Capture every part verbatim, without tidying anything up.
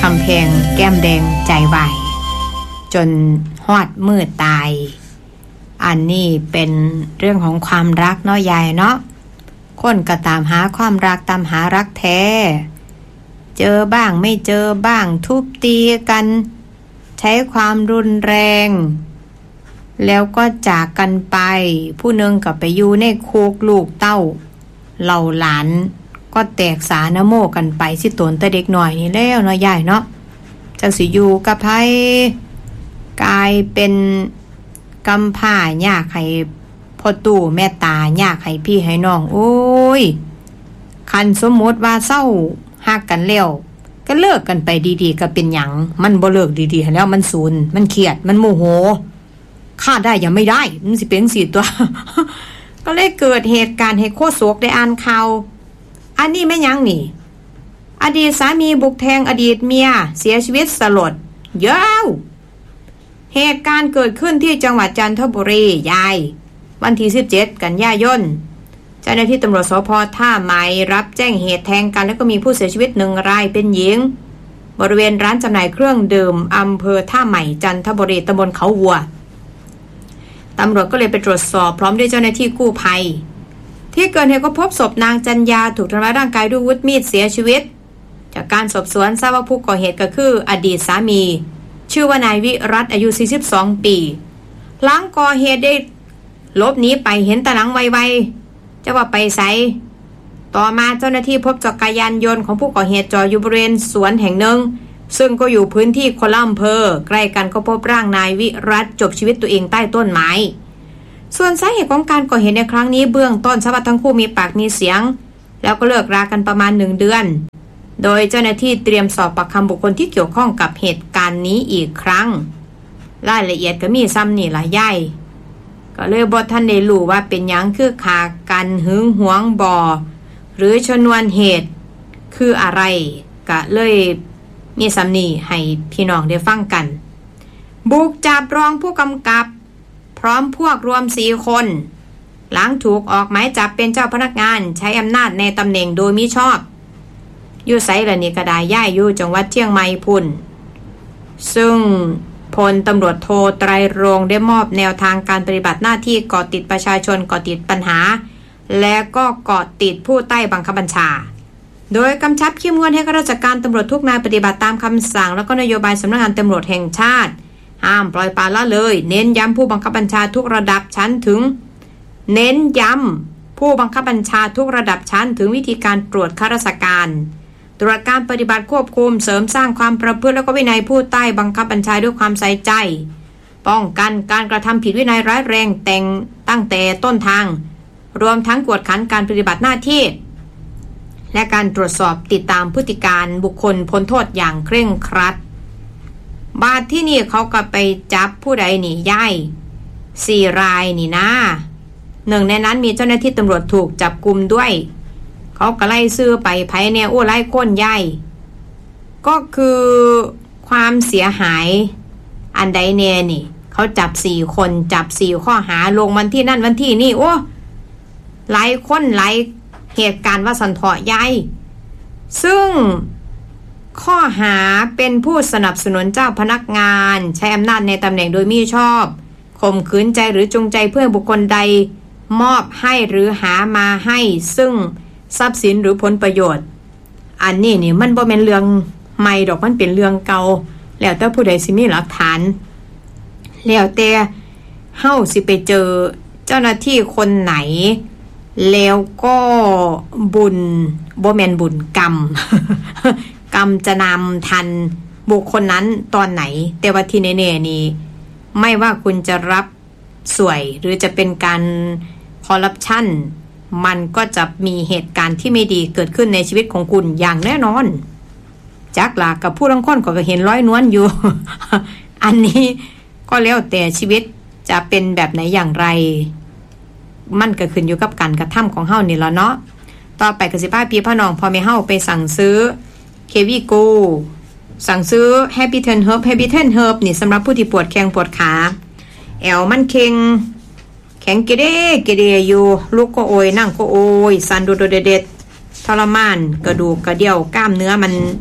ำแพงแก้มแดงใจวายจนฮอดมืดตายอันนี้เป็นเรื่องของความรักเนาะยายเนาะคนก็ตามหาความรักตามหารักแท้เจอบ้างไม่เจอบ้างทุบตีกันใช้ความรุนแรงแล้วก็จากกันไปผู้นึงก็ไปอยู่ในคุกลูกเต้าเหล่าหลานก็แตกสานโมกันไปสิตนแต่เด็กหน่อยนี่แล้วเนาะยายเนาะจังสิอยู่กับไผกลายเป็นกำพร้ายากให้พ่อตู่แม่ตายากให้พี่ให้น้องโอ้ยคันสมมติว่าเศร้าฮักกันแล้วก็เลิกกันไปดีๆก็เป็นหยังมันบ่เลิกดีๆแล้วมันสูญมันเครียดมันโมโหฆ่าได้ยังไม่ได้มันสิเป็นสิตัว ก็เลยเกิดเหตุการณ์ให้โคตรโศกได้อ่านข่าวอันนี้แม่ยังนี่อดีตสามีบุกแทงอดีตเมียเสียชีวิตสลดเย้าเหตุการณ์เกิดขึ้นที่จังหวัดจันทบุรียายวันที่สิบเจ็ดกันยายนเจ้าหน้าที่ตำรวจสภ.ท่าไม้รับแจ้งเหตุแทงกันแล้วก็มีผู้เสียชีวิตหนึ่งรายเป็นหญิงบริเวณร้านจำหน่ายเครื่องดื่มอำเภอท่าใหม่จันทบุรีตำบลเขาวัวตำรวจก็เลยไปตรวจสอบพร้อมด้วยเจ้าหน้าที่กู้ภัยที่เกิดเหตุก็พบศพนางจันยาถูกทำร้ายร่างกายด้วยอาวุธมีดเสียชีวิตจากการสอบสวนทราบว่าผู้ก่อเหตุก็คืออดีตสามีชื่อว่านายวิรัตอายุสี่สิบสองปีหลังก่อเหตุได้หลบหนีไปเห็นตะหลังไวๆจะว่าไปไสต่อมาเจ้าหน้าที่พบจักรยานยนต์ของผู้ก่อเหตุจอดอยู่บริเวณสวนแห่งหนึ่งซึ่งก็อยู่พื้นที่คนละอำเภอใกล้กันก็พบร่างนายวิรัตจบชีวิตตัวเองใต้ต้นไม้ส่วนสาเหตุของการก่อเหตุในครั้งนี้เบื้องต้นทราบว่าทั้งคู่มีปากมีเสียงแล้วก็เลิกรากันประมาณหนึ่งเดือนโดยเจ้าหน้าที่เตรียมสอบปากคำบุคคลที่เกี่ยวข้องกับเหตุการณ์นี้อีกครั้งรายละเอียดก็มีซ้ำนี่ล่ะยายก็เลยบ่ทันได้รู้ว่าเป็นหยังคือขากันหึงหวงบ่หรือชนวนเหตุคืออะไรก็เลยมีซ้ำนี่ให้พี่น้องได้ฟังกันบุกจับรองผู้กำกับพร้อมพวกรวมสี่คนหลังถูกออกหมายจับเป็นเจ้าพนักงานใช้อำนาจในตำแหน่งโดยมิชอบอยู่ไสละนี่ก็ได้ย้ายอยู่จังหวัดเชียงใหม่พุ่นซึ่งพลตำรวจโทไตรรงค์ได้มอบแนวทางการปฏิบัติหน้าที่เกาะติดประชาชนเกาะติดปัญหาและก็เกาะติดผู้ใต้บังคับบัญชาโดยกำชับเข้มงวดให้ข้าราชการตำรวจทุกนายปฏิบัติตามคำสั่งแล้วก็นโยบายสำนักงานตำรวจแห่งชาติห้ามปล่อยปละละเลยเน้นย้ำผู้บังคับบัญชาทุกระดับชั้นถึงเน้นย้ำผู้บังคับบัญชาทุกระดับชั้นถึงวิธีการตรวจข้าราชการตรวจการปฏิบัติควบคุมเสริมสร้างความประพฤติและก็วินัยผู้ใต้บังคับบัญชาด้วยความใส่ใจป้องกันการกระทำผิดวินัยร้ายแรงแต่งตั้งแต่ต้นทางรวมทั้งกวดขันการปฏิบัติหน้าที่และการตรวจสอบติดตามพฤติการบุคคลพ้นโทษอย่างเคร่งครัดบาดที่นี่เขาก็ไปจับผู้ใดหนีย่ายสี่รายนี่นะหนึ่งในนั้นมีเจ้าหน้าที่ตำรวจถูกจับกุมด้วยเขาก็ไล่ซื้อไปไผแนวโอ้ไล่ก้นย่ายก็คือความเสียหายอันใดแน่นี่เขาจับสี่คนจับสี่ข้อหาลงวันที่นั่นวันที่นี่โอ้หลายคนหลายเหตุการณ์ว่าสันเถาะย่ายซึ่งข้อหาเป็นผู้สนับสนุนเจ้าพนักงานใช้อำนาจในตำแหน่งโดยมิชอบข่มขืนใจหรือจงใจเพื่อบุคคลใดมอบให้หรือหามาให้ซึ่งทรัพย์สินหรือผลประโยชน์อันนี้นี่มันบ่แม่นเรื่องใหม่ดอกมันเป็นเรื่องเก่าแล้วแต่ผู้ใดสิมีหลักฐานแล้วแต่เฮาสิไปเจอเจ้าหน้าที่คนไหนแล้วก็บุญบ่แม่นบุญกรรม กรรมจะนำทันบุคคลนั้นตอนไหนแต่ว่าที่แน่ๆนี่ไม่ว่าคุณจะรับสวยหรือจะเป็นการคอร์รัปชันมันก็จะมีเหตุการณ์ที่ไม่ดีเกิดขึ้นในชีวิตของคุณอย่างแน่นอนจักหลากับผู้ลังคนก็เห็นร้อยนวลอยู่ อันนี้ก็แล้วแต่ชีวิตจะเป็นแบบไหนอย่างไรมันก็ขึ้นอยู่กับการกระทำของเฮานี่ละเนาะต่อไปก็สิพาพี่พ่อน้องพอแม่เฮาไปสั่งซื้อเควีโกสั่งซื้อ Happy Ten Herb Happy Ten Herb นี่สำหรับผู้ที่ปวดแข้งปวดขาแอวมันเค็งแข็งเกเรเกเรอยู่ลุกก็โอยนั่งก็โอยสั่นโดดเด็ดทรมานกระดูกกระเดี่ยวกล้ามเนื้อมัน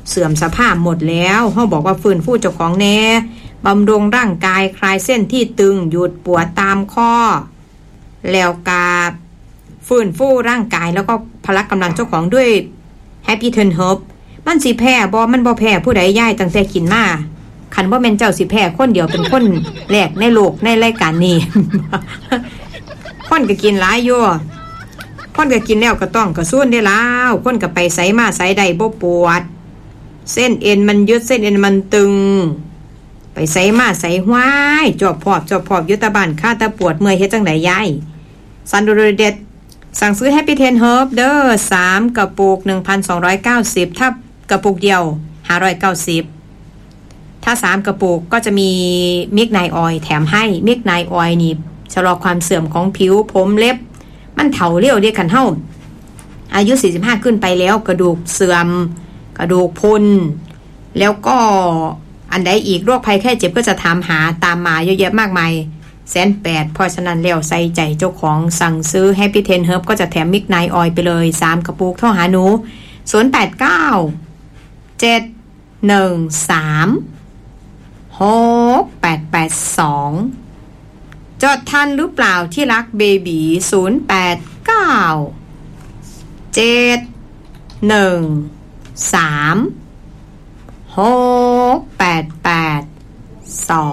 เสื่อมสภาพหมดแล้วเฮาบอกว่าฟื้นฟูเจ้าของแน่บำรุงร่างกายคลายเส้นที่ตึงหยุดปวดตามข้อแล้วกาฟื้นฟูร่างกายแล้วก็พละกำลังเจ้าของด้วย Happy Turn Herb มันสิแพ้บ่มันบ่แพ้ผู้ใดย้ายตั้งแต่กินมาคันบ่แม่นเจ้าสิแพ้คนเดียวเป็นคนแรกในโลกในรายการนี้ คนก็กินหลายอยู่คนก็กินแล้วก็ต้องกระสู้นได้แล้วคนก็ไปไสมาไสใดบ่ปวดเส้นเอ็นมันยึดเส้นเอ็นมันตึงไปไสมาไสห้วยจอบพอบจอบพอบอยู่ตะบ้านค่าตะปวดเมื่อยเฮ็ดจังได๋ยายซันโดเด็ดสั่งซื้อ Happy Ten Herb เด้อสามกระปุก หนึ่งพันสองร้อยเก้าสิบ ถ้ากระปุกเดียวห้าร้อยเก้าสิบถ้าสามกระปุกก็จะมีมิกไนออยล์แถมให้มิกไนออยล์นี่ชะลอความเสื่อมของผิวผมเล็บมันเฒ่าเร็วเด้คันเฮาอายุสี่สิบห้าขึ้นไปแล้วกระดูกเสื่อมกระดูกพรุนแล้วก็อันใดอีกโรคภัยแค่เจ็บก็จะถามหาตามมาเยอะแยะมากมายแสนแปดเพราะฉะนั้นแล้วใส่ใจเจ้าของสั่งซื้อ Happy Ten Herb ก็จะแถมมิกไนออยล์ไปเลยสามกระปุกโทรหาหนูศูนย์ แปด เก้า เจ็ด หนึ่ง สาม หก แปด แปด สองจดทันหรือเปล่าที่รักเบบีศูนย์ แปด เก้า เจ็ด หนึ่ง สาม หก แปด แปด สอง